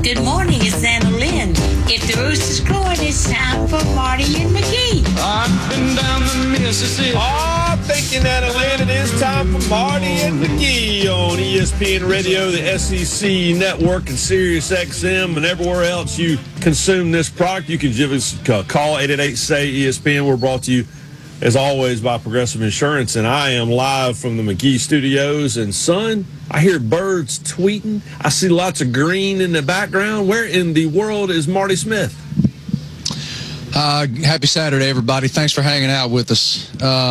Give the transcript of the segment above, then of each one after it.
Good morning, it's Anna Lynn. If the rooster's crowing, it's time for Marty and McGee. I've been down the Mississippi. Thank you, Anna Lynn. It is time for Marty and McGee on ESPN Radio, the SEC Network, and Sirius XM, and everywhere else you consume this product. You can give us a call, 888-SAY-ESPN. We're brought to you, as always, by Progressive Insurance, and I am live from the McGee Studios. And, son, I hear birds tweeting. I see lots of green in the background. Where in the world is Marty Smith? Happy Saturday, everybody. Thanks for hanging out with us.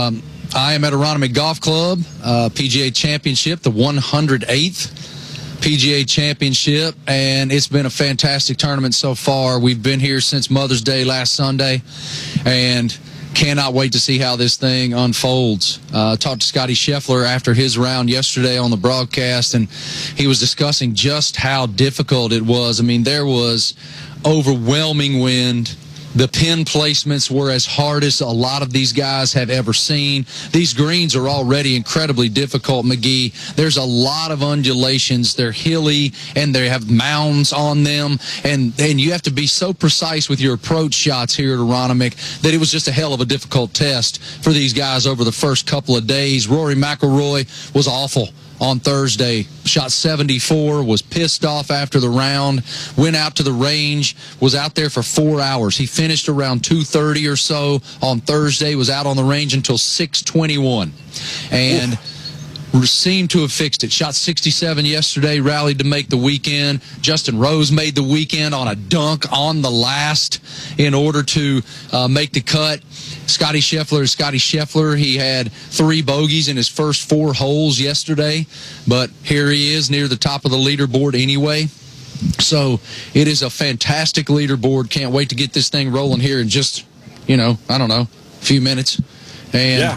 I am at Aronimink Golf Club, PGA Championship, the 108th PGA Championship, and it's been a fantastic tournament so far. We've been here since Mother's Day last Sunday, and cannot wait to see how this thing unfolds. Talked to Scotty Scheffler after his round yesterday on the broadcast, and he was discussing just how difficult it was. I mean, there was overwhelming wind. The pin placements were as hard as a lot of these guys have ever seen. These greens are already incredibly difficult, McGee. There's a lot of undulations. They're hilly, and they have mounds on them. And you have to be so precise with your approach shots here at Aronimink that it was just a hell of a difficult test for these guys over the first couple of days. Rory McIlroy was awful on Thursday. Shot 74, was pissed off after the round, went out to the range, was out there for 4 hours. He finished around 2:30 or so on Thursday, was out on the range until 6:21. And seemed to have fixed it. Shot 67 yesterday, rallied to make the weekend. Justin Rose made the weekend on a dunk on the last in order to make the cut. Scotty Scheffler, he had 3 bogeys in his first 4 holes yesterday, but here he is near the top of the leaderboard anyway. So it is a fantastic leaderboard. Can't wait to get this thing rolling here in just, a few minutes. And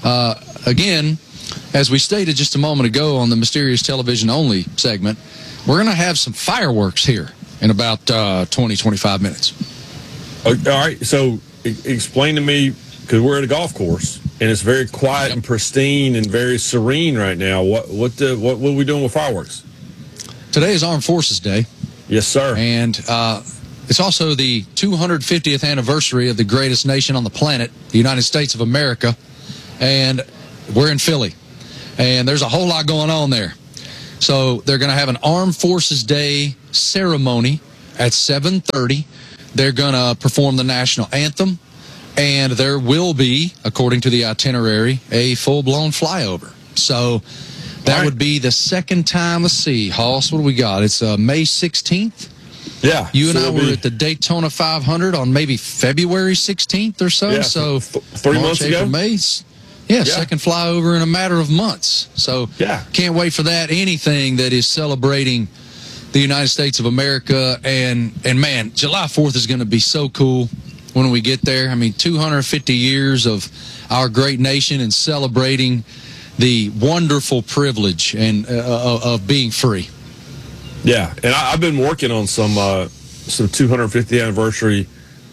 again, as we stated just a moment ago on the Mysterious Television Only segment, we're going to have some fireworks here in about 20, 25 minutes. All right, so explain to me, because we're at a golf course, and it's very quiet and pristine and very serene right now. What are we doing with fireworks? Today is Armed Forces Day. Yes, sir. And it's also the 250th anniversary of the greatest nation on the planet, the United States of America. And we're in Philly. And there's a whole lot going on there. So they're going to have an Armed Forces Day ceremony at 7:30. They're going to perform the national anthem. And there will be, according to the itinerary, a full-blown flyover. So that would be the second time. Let's see, Hoss, what do we got? It's May 16th. Yeah. You and I were at the Daytona 500 on maybe February 16th or so. Yeah, so 3 March, months April, ago? May. Yeah, second flyover in a matter of months. So can't wait for that. Anything that is celebrating the United States of America. And man, July 4th is going to be so cool when we get there. I mean, 250 years of our great nation and celebrating the wonderful privilege and of being free. Yeah, and I've been working on some 250th anniversary,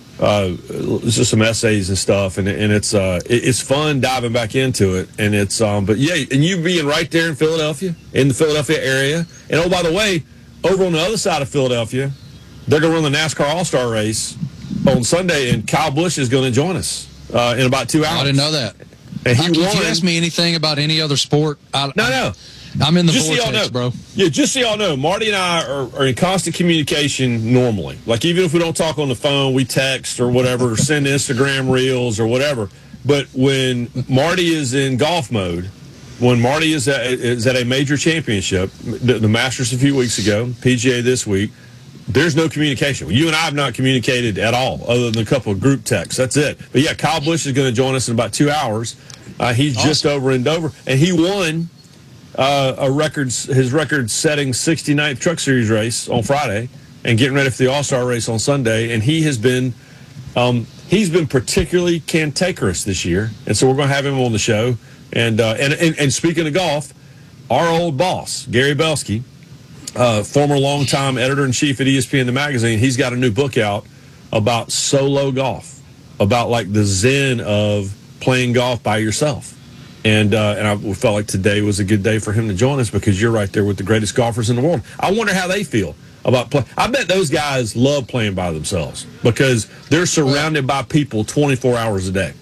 just some essays and stuff, and it's fun diving back into it, and it's but yeah, and you being right there in Philadelphia, in the Philadelphia area, and oh, by the way, over on the other side of Philadelphia, they're going to run the NASCAR All-Star race on Sunday, and Kyle Busch is going to join us in about 2 hours. I didn't know that. And If you ask me anything about any other sport, No. I'm in the Just vortex, so y'all know, bro. Yeah, just so y'all know, Marty and I are in constant communication normally. Like, even if we don't talk on the phone, we text or whatever, or send Instagram reels or whatever. But when Marty is in golf mode, when Marty is at a major championship, the Masters a few weeks ago, PGA this week, there's no communication. You and I have not communicated at all, other than a couple of group texts. That's it. But yeah, Kyle Busch is going to join us in about 2 hours. He's just over in Dover, and he won his record-setting 69th Truck Series race on Friday, and getting ready for the All-Star race on Sunday. And he has been particularly cantankerous this year, and so we're going to have him on the show. And speaking of golf, our old boss Gary Belsky, former longtime editor-in-chief at ESPN the magazine, he's got a new book out about solo golf, about like the zen of playing golf by yourself. And I felt like today was a good day for him to join us, because you're right there with the greatest golfers in the world. I wonder how they feel about play. I bet those guys love playing by themselves because they're surrounded by people 24 hours a day.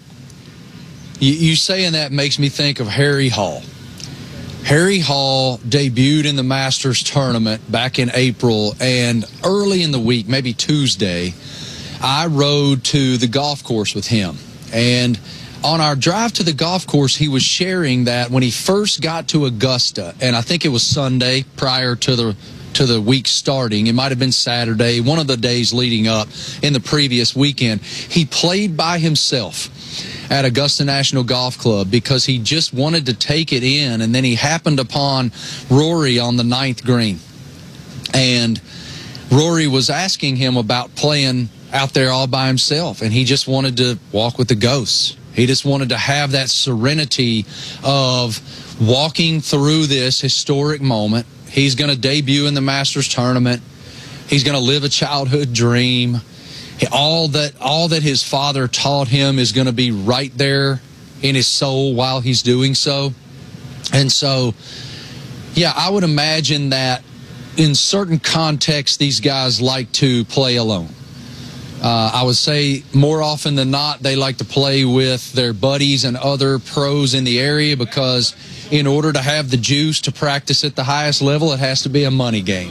You saying that makes me think of Harry Hall. Harry Hall debuted in the Masters tournament back in April, and early in the week, maybe Tuesday, I rode to the golf course with him. And on our drive to the golf course, he was sharing that when he first got to Augusta, and I think it was Sunday prior to the week starting, it might have been Saturday, one of the days leading up in the previous weekend, he played by himself at Augusta National Golf Club because he just wanted to take it in, and then he happened upon Rory on the 9th green. And Rory was asking him about playing out there all by himself, and he just wanted to walk with the ghosts. He just wanted to have that serenity of walking through this historic moment. He's going to debut in the Masters tournament. He's going to live a childhood dream. All that his father taught him is going to be right there in his soul while he's doing so. And so, yeah, I would imagine that in certain contexts, these guys like to play alone. I would say more often than not, they like to play with their buddies and other pros in the area because in order to have the juice to practice at the highest level, it has to be a money game.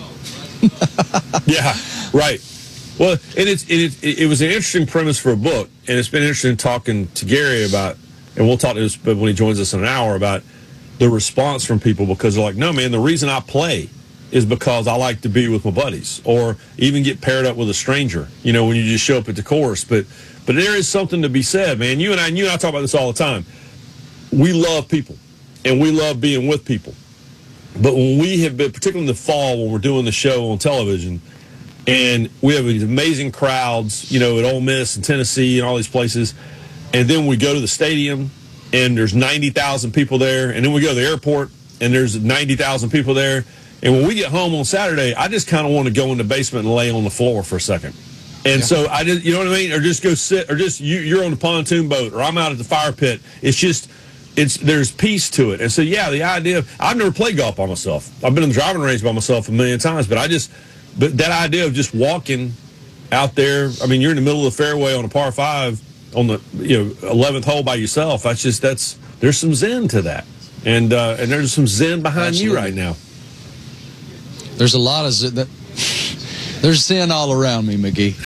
Yeah, right. Well, and it was an interesting premise for a book, and it's been interesting talking to Gary about, and we'll talk to this when he joins us in an hour, about the response from people because they're like, no, man, the reason I play is because I like to be with my buddies or even get paired up with a stranger, when you just show up at the course. But there is something to be said, man. You and I talk about this all the time. We love people, and we love being with people. But when we have been, particularly in the fall when we're doing the show on television, and we have these amazing crowds, at Ole Miss and Tennessee and all these places. And then we go to the stadium, and there's 90,000 people there. And then we go to the airport, and there's 90,000 people there. And when we get home on Saturday, I just kind of want to go in the basement and lay on the floor for a second. And so I just, you know what I mean? Or just go sit, or just you're on the pontoon boat, or I'm out at the fire pit. It's just, there's peace to it. And so, yeah, the idea of, I've never played golf by myself. I've been in the driving range by myself a million times, but that idea of just walking out there, I mean, you're in the middle of the fairway on a par 5 on the 11th hole by yourself. There's some zen to that, and there's some zen behind you right now. There's a lot of zen. There's zen all around me, McGee.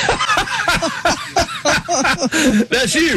That's you.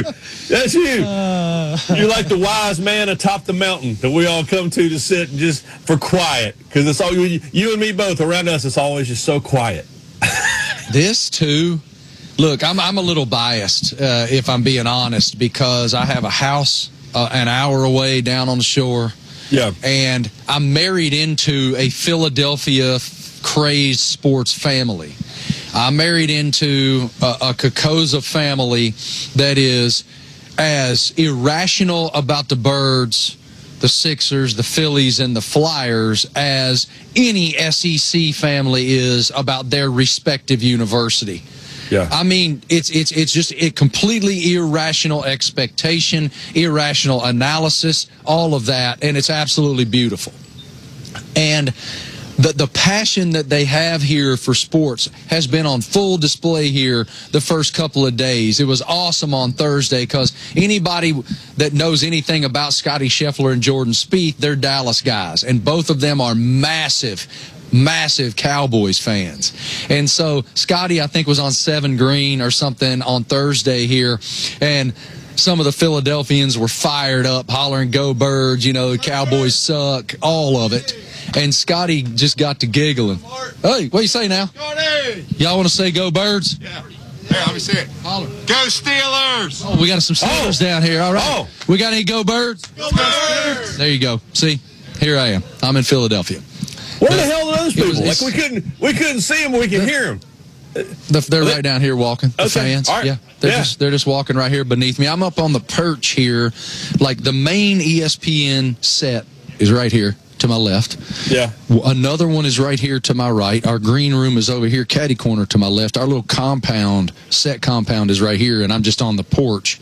You're like the wise man atop the mountain that we all come to sit and just for quiet, because it's all you and me both around us. It's always just so quiet. This too. Look, I'm a little biased if I'm being honest, because I have a house an hour away down on the shore. Yeah, and I'm married into a Philadelphia crazed sports family. I'm married into a Kokoza family that is as irrational about the Birds, the Sixers, the Phillies, and the Flyers as any SEC family is about their respective university. Yeah. I mean, it's just a completely irrational expectation, irrational analysis, all of that, and it's absolutely beautiful. And the passion that they have here for sports has been on full display here the first couple of days. It was awesome on Thursday because anybody that knows anything about Scotty Scheffler and Jordan Spieth, they're Dallas guys, and both of them are massive Cowboys fans. And so Scotty, I think, was on 7 green or something on Thursday here, and some of the Philadelphians were fired up, hollering, "Go Birds," the Cowboys suck, all of it. And Scotty just got to giggling. Hey, what do you say now? Y'all want to say "Go Birds"? Yeah. Hey, let me see it. Holler. Go Steelers! Oh, we got some Steelers down here. All right. We got any Go Birds? Go Birds! There you go. See, here I am. I'm in Philadelphia. Where the hell are those people? We couldn't see them, but we can hear them. They're right down here walking. The fans. Right. Yeah. They're just walking right here beneath me. I'm up on the perch here. Like the main ESPN set is right here to my left. Yeah. Another one is right here to my right. Our green room is over here, caddy corner to my left. Our little set compound is right here, and I'm just on the porch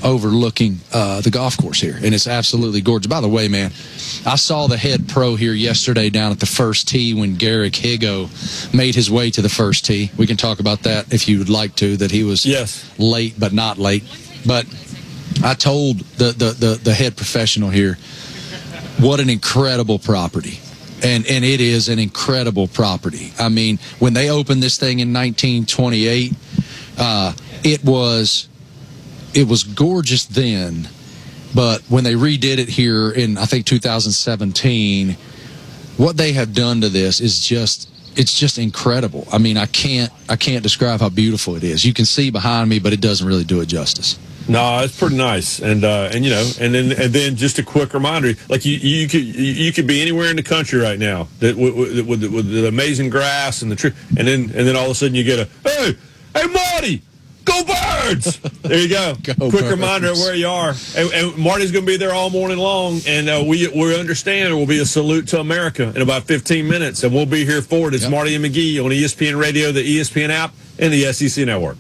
overlooking the golf course here, and it's absolutely gorgeous. By the way, man, I saw the head pro here yesterday down at the first tee when Garrick Higo made his way to the first tee. We can talk about that if you would like to, that he was late but not late. But I told the head professional here, what an incredible property. And it is an incredible property. I mean, when they opened this thing in 1928, it was gorgeous then, but when they redid it here in, I think, 2017, what they have done to this is just incredible. I mean, I can't describe how beautiful it is. You can see behind me, but it doesn't really do it justice. No, it's pretty nice, and you know, and then just a quick reminder, like you could be anywhere in the country right now that with the amazing grass and the tree, and then all of a sudden you get hey Marty, go Birds! There you go. Quick Birds. Reminder of where you are, and Marty's going to be there all morning long, and we understand there will be a salute to America in about 15 minutes, and we'll be here for it. It's Marty and McGee on ESPN Radio, the ESPN app, and the SEC Network.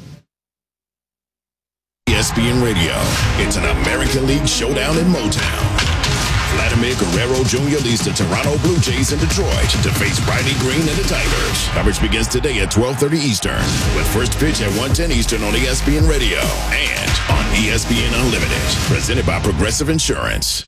ESPN Radio. It's an American League showdown in Motown. Vladimir Guerrero Jr. leads the Toronto Blue Jays in Detroit to face Riley Green and the Tigers. Coverage begins today at 12:30 Eastern, with first pitch at 1:10 Eastern on ESPN Radio and on ESPN Unlimited. Presented by Progressive Insurance.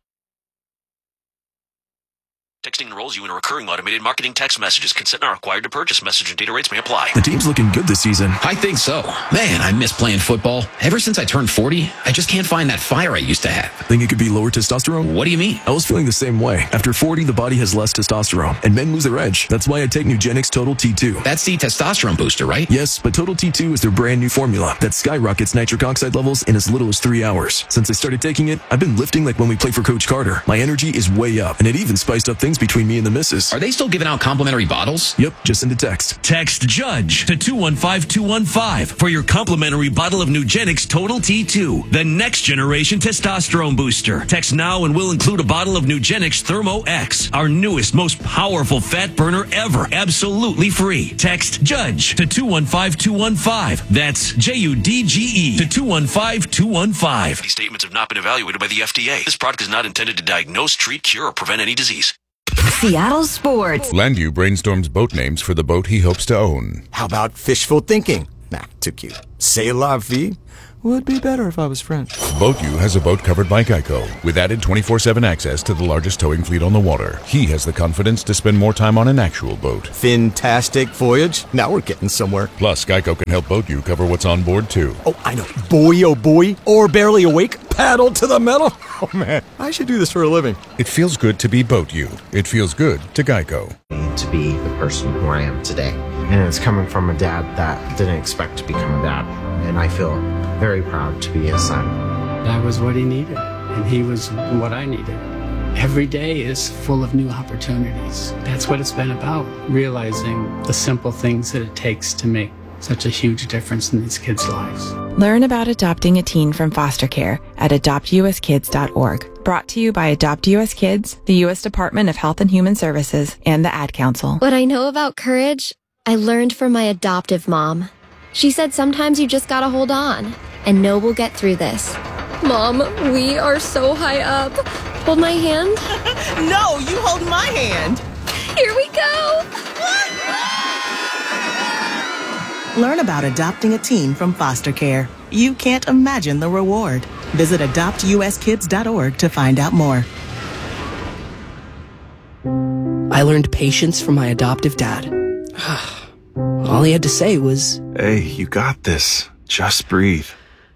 Texting enrolls you in a recurring automated marketing text messages. Consent not required to purchase. Message and data rates may apply. The team's looking good this season. I think so. Man, I miss playing football. Ever since I turned 40, I just can't find that fire I used to have. Think it could be lower testosterone? What do you mean? I was feeling the same way. After 40, the body has less testosterone, and men lose their edge. That's why I take Nugenix Total T2. That's the testosterone booster, right? Yes, but Total T2 is their brand new formula that skyrockets nitric oxide levels in as little as 3 hours. Since I started taking it, I've been lifting like when we played for Coach Carter. My energy is way up, and it even spiced up things between me and the missus. Are they still giving out complimentary bottles? Yep, just send a text. Text JUDGE to 215-215 for your complimentary bottle of Nugenix Total T2, the next generation testosterone booster. Text now and we'll include a bottle of Nugenix Thermo X, our newest, most powerful fat burner ever, absolutely free. Text JUDGE to 215-215. That's JUDGE to 215-215. These statements have not been evaluated by the FDA. This product is not intended to diagnose, treat, cure, or prevent any disease. Seattle Sports. Landu brainstorms boat names for the boat he hopes to own. How about fishful thinking? Nah, too cute. C'est la vie would be better if I was French. BoatU has a boat covered by Geico, with added 24/7 access to the largest towing fleet on the water. He has the confidence to spend more time on an actual boat. Fantastic voyage. Now we're getting somewhere. Plus, Geico can help BoatU cover what's on board, too. Oh, I know. Boy, oh boy. Or barely awake. Paddle to the metal. Oh, man. I should do this for a living. It feels good to be BoatU. It feels good to Geico. To be the person who I am today. And it's coming from a dad that didn't expect to become a dad. And I feel very proud to be his son. That was what he needed, and he was what I needed. Every day is full of new opportunities. That's what it's been about, realizing the simple things that it takes to make such a huge difference in these kids' lives. Learn about adopting a teen from foster care at adoptuskids.org. Brought to you by Adopt US Kids, the U.S. Department of Health and Human Services, and the Ad Council. What I know about courage, I learned from my adoptive mom. She said sometimes you just gotta hold on and know we'll get through this. Mom, we are so high up. Hold my hand. No, you hold my hand. Here we go. Learn about adopting a teen from foster care. You can't imagine the reward. Visit adoptuskids.org to find out more. I learned patience from my adoptive dad. All he had to say was, "Hey, you got this. Just breathe."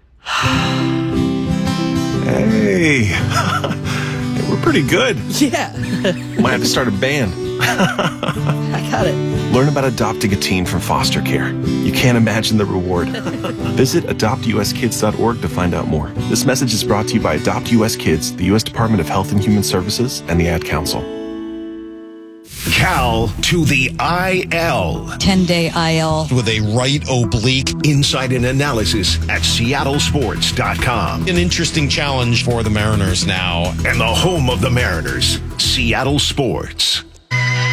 Hey. We're pretty good. Yeah. Might have to start a band. I got it. Learn about adopting a teen from foster care. You can't imagine the reward. Visit adoptuskids.org to find out more. This message is brought to you by Adopt US Kids, the U.S. Department of Health and Human Services, and the Ad Council. Cal to the IL. 10-day IL. With a right oblique insight and analysis at seattlesports.com. An interesting challenge for the Mariners now. And the home of the Mariners, Seattle Sports.